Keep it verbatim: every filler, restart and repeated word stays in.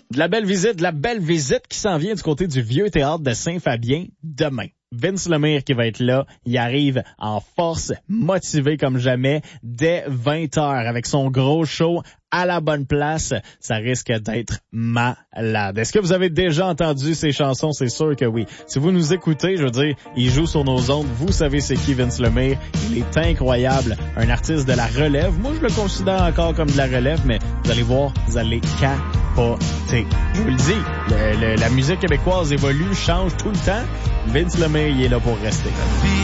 De la belle visite, de la belle visite qui s'en vient du côté du Vieux Théâtre de Saint-Fabien demain. Vince Lemire qui va être là, il arrive en force, motivé comme jamais, dès vingt heures avec son gros show à la bonne place. Ça risque d'être malade. Est-ce que vous avez déjà entendu ces chansons? C'est sûr que oui. Si vous nous écoutez, je veux dire, il joue sur nos ondes. Vous savez c'est qui Vince Lemire. Il est incroyable. Un artiste de la relève. Moi, je le considère encore comme de la relève, mais vous allez voir, vous allez capoter. Je vous le dis, le, le, la musique québécoise évolue, change tout le temps. Vince Lemire, il est là pour rester.